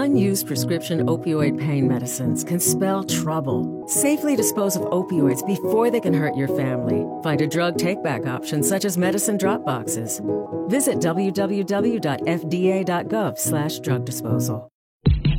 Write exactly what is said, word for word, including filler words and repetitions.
Unused prescription opioid pain medicines can spell trouble. Safely dispose of opioids before they can hurt your family. Find a drug take-back option such as medicine drop boxes. Visit w w w dot f d a dot gov slash drug disposal.